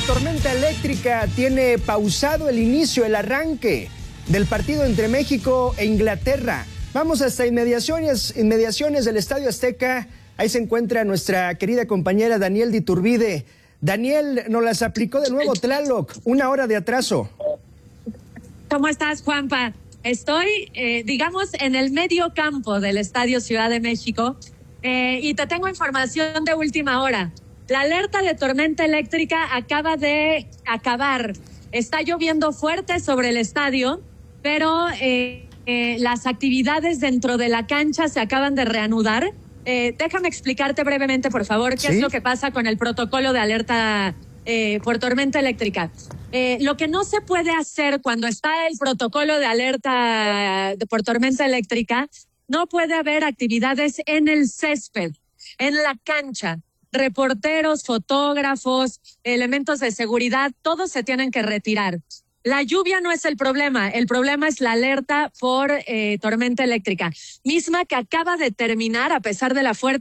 tormenta eléctrica tiene pausado el inicio, el arranque del partido entre México e Inglaterra. Vamos hasta inmediaciones del Estadio Azteca. Ahí se encuentra nuestra querida compañera Daniel de Iturbide. Daniel, nos las aplicó de nuevo Tlaloc, 1 hora de atraso. ¿Cómo estás, Juanpa? Estoy, digamos, en el medio campo del Estadio Ciudad de México y te tengo información de última hora. La alerta de tormenta eléctrica acaba de acabar. Está lloviendo fuerte sobre el estadio, pero las actividades dentro de la cancha se acaban de reanudar. Déjame explicarte brevemente, por favor, qué es lo que pasa con el protocolo de alerta por tormenta eléctrica. Lo que no se puede hacer cuando está el protocolo de alerta por tormenta eléctrica, no puede haber actividades en el césped, en la cancha. Reporteros, fotógrafos, elementos de seguridad, todos se tienen que retirar. La lluvia no es el problema es la alerta por tormenta eléctrica, misma que acaba de terminar a pesar de la fuerte